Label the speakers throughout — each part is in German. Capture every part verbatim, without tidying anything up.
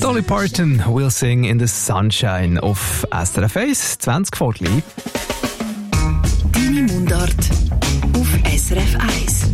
Speaker 1: Dolly Parton will sing in the sunshine auf S R F eins, zwanzig vor gleich.
Speaker 2: Deine Mundart auf S R F eins.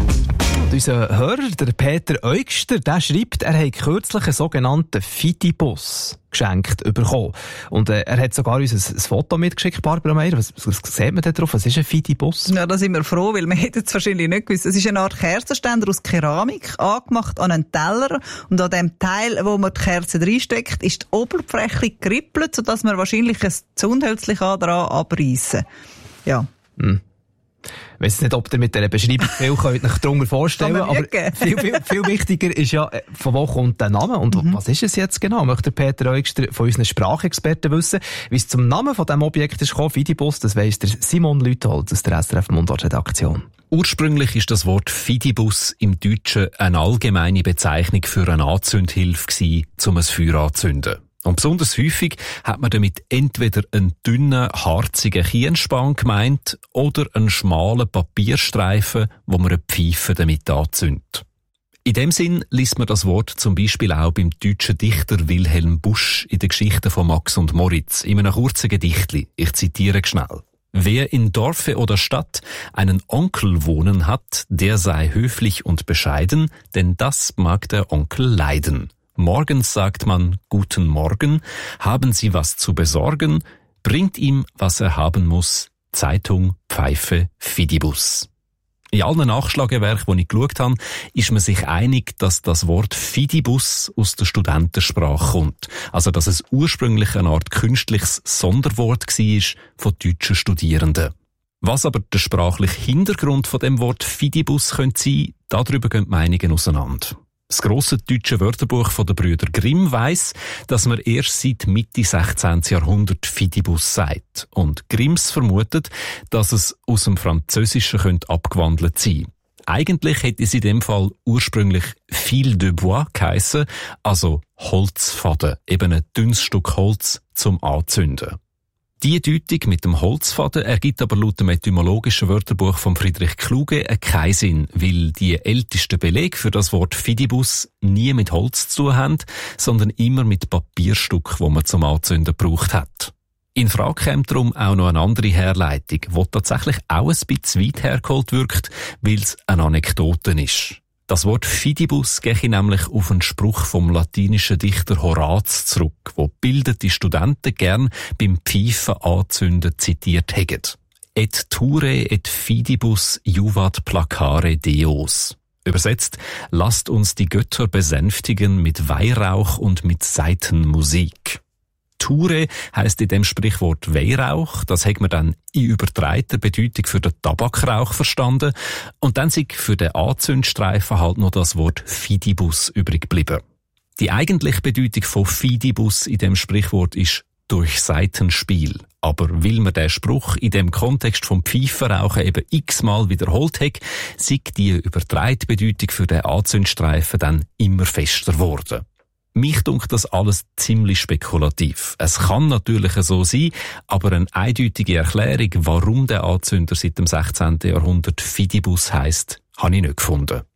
Speaker 1: Unser Hörer, der Peter Eugster, der schreibt, er habe kürzlich einen sogenannten Fidibus geschenkt bekommen. Und äh, er hat sogar uns ein, ein Foto mitgeschickt, Barbara Meier. Was, was sieht man da drauf? Was ist ein Fidibus?
Speaker 3: Ja, da sind wir froh, weil wir hätten es wahrscheinlich nicht gewusst. Es ist eine Art Kerzenständer aus Keramik, angemacht an einen Teller. Und an dem Teil, wo man die Kerze reinsteckt, ist die Oberfläche gerippelt, sodass man wahrscheinlich ein Zündhölzchen daran abreissen kann. Ja.
Speaker 1: Hm. Ich weiss nicht, ob ihr mit dieser Beschreibung viel könnt euch darunter vorstellen könnt, aber viel, viel, viel wichtiger ist ja, von wo kommt der Name und mhm. was ist es jetzt genau? Möchte Peter Eugster von unseren Sprachexperten wissen, wie es zum Namen von diesem Objekt ist gekommen, Fidibus, das weiss der Simon Lüthold aus der S R F Mundart-Redaktion.
Speaker 4: Ursprünglich ist das Wort Fidibus im Deutschen eine allgemeine Bezeichnung für eine Anzündhilfe gewesen, um ein Feuer anzünden. Und besonders häufig hat man damit entweder einen dünnen, harzigen Kienspan gemeint oder einen schmalen Papierstreifen, wo man eine Pfeife damit anzündet. In dem Sinn liest man das Wort zum Beispiel auch beim deutschen Dichter Wilhelm Busch in den Geschichten von Max und Moritz in einem kurzen Gedichtli. Ich zitiere schnell. Wer in Dorfe oder Stadt einen Onkel wohnen hat, der sei höflich und bescheiden, denn das mag der Onkel leiden. Morgens sagt man, guten Morgen, haben Sie was zu besorgen, bringt ihm, was er haben muss, Zeitung, Pfeife, Fidibus. In allen Nachschlagewerken, die ich geschaut habe, ist man sich einig, dass das Wort Fidibus aus der Studentensprache kommt. Also, dass es ursprünglich eine Art künstliches Sonderwort war von deutschen Studierenden. Was aber der sprachliche Hintergrund von dem Wort Fidibus könnte sein, darüber gehen die Meinungen auseinander. Das grosse deutsche Wörterbuch von den Brüder Grimm weiss, dass man erst seit Mitte sechzehnten Jahrhundert Fidibus sagt. Und Grimms vermutet, dass es aus dem Französischen könnte abgewandelt sein. Eigentlich hätte es in dem Fall ursprünglich Fil de Bois geheissen, also Holzfaden, eben ein dünnes Stück Holz zum Anzünden. Die Deutung mit dem Holzfaden ergibt aber laut dem etymologischen Wörterbuch von Friedrich Kluge keinen Sinn, weil die ältesten Belege für das Wort Fidibus nie mit Holz zu tun haben, sondern immer mit Papierstück, wo man zum Anzünden gebraucht hat. In Frage käme darum auch noch eine andere Herleitung, die tatsächlich auch ein bisschen weit hergeholt wirkt, weil es eine Anekdote ist. Das Wort Fidibus gehe nämlich auf einen Spruch vom latinischen Dichter Horaz zurück, wo bildete Studenten gern beim Pfeifen anzünden zitiert hätten. Et ture et fidibus juvat placare deos. Übersetzt, lasst uns die Götter besänftigen mit Weihrauch und mit Saitenmusik. Ture heisst in dem Sprichwort Weihrauch, das hat man dann in übertreiter Bedeutung für den Tabakrauch verstanden und dann sind für den Anzündstreifen halt noch das Wort Fidibus übrig geblieben. Die eigentliche Bedeutung von Fidibus in dem Sprichwort ist durch Saitenspiel. Aber weil man den Spruch in dem Kontext vom Pfeifenrauchen eben x-mal wiederholt hat, sind die übertreite Bedeutung für den Anzündstreifen dann immer fester geworden. Mich dunkt das alles ziemlich spekulativ. Es kann natürlich so sein, aber eine eindeutige Erklärung, warum der Anzünder seit dem sechzehnten Jahrhundert Fidibus heisst, habe ich nicht gefunden.